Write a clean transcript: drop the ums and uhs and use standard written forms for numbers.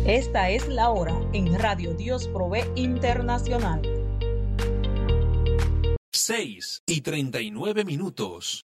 Esta es la hora en Radio Dios Provee Internacional. 6:39.